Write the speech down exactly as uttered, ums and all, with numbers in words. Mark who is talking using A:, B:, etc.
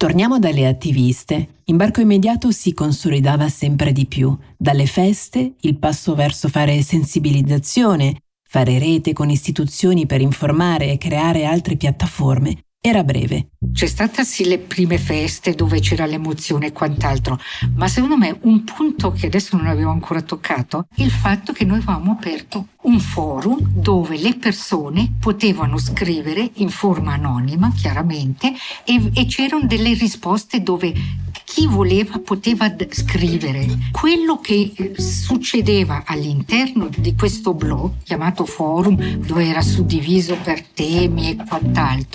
A: Torniamo dalle attiviste. Imbarco Immediato si consolidava sempre di più. Dalle feste, il passo verso fare sensibilizzazione, fare rete con istituzioni per informare e creare altre piattaforme, era breve.
B: C'è stata sì le prime feste dove c'era l'emozione e quant'altro, ma secondo me un punto che adesso non avevo ancora toccato è il fatto che noi avevamo aperto un forum dove le persone potevano scrivere in forma anonima, chiaramente, e, e c'erano delle risposte dove chi voleva poteva d- scrivere. Quello che eh, succedeva all'interno di questo blog chiamato forum, dove era suddiviso per temi e quant'altro,